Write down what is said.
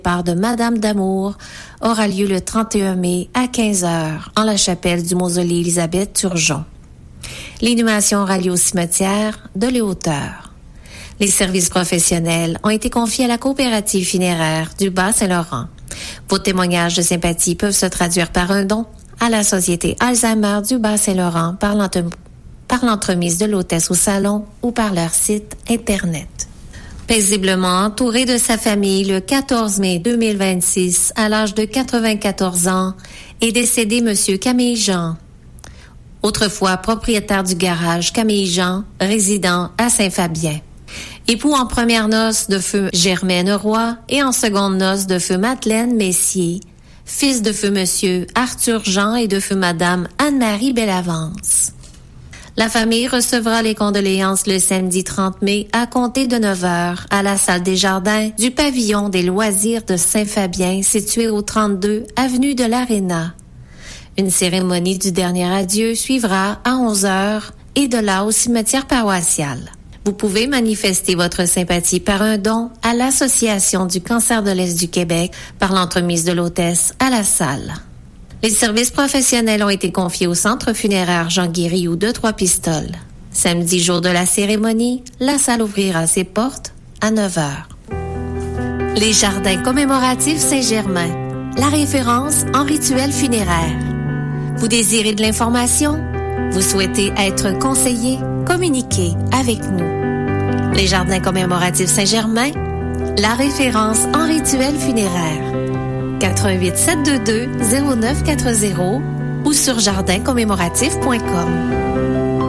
part de Madame d'Amour aura lieu le 31 mai à 15h en la chapelle du mausolée Élisabeth Turgeon. L'inhumation aura lieu au cimetière de Les Hauteurs. Les services professionnels ont été confiés à la coopérative funéraire du Bas-Saint-Laurent. Vos témoignages de sympathie peuvent se traduire par un don à la Société Alzheimer du Bas-Saint-Laurent par l'entremise de l'hôtesse au salon ou par leur site Internet. Paisiblement entouré de sa famille le 14 mai 2026, à l'âge de 94 ans, est décédé M. Camille Jean. Autrefois propriétaire du garage Camille Jean, résident à Saint-Fabien. Époux en première noce de feu Germaine Roy et en seconde noce de feu Madeleine Messier, fils de feu M. Arthur Jean et de feu Mme Anne-Marie Bellavance. La famille recevra les condoléances le samedi 30 mai à compter de 9h à la salle des jardins du pavillon des loisirs de Saint-Fabien situé au 32 avenue de l'Aréna. Une cérémonie du dernier adieu suivra à 11h et de là au cimetière paroissial. Vous pouvez manifester votre sympathie par un don à l'Association du cancer de l'Est du Québec par l'entremise de l'hôtesse à la salle. Les services professionnels ont été confiés au Centre funéraire Jean Guériou de Trois-Pistoles. Samedi, jour de la cérémonie, la salle ouvrira ses portes à 9h. Les Jardins commémoratifs Saint-Germain, la référence en rituel funéraire. Vous désirez de l'information? Vous souhaitez être conseillé? Communiquez avec nous. Les Jardins commémoratifs Saint-Germain, la référence en rituel funéraire. 88 722 0940 ou sur jardincommémoratif.com.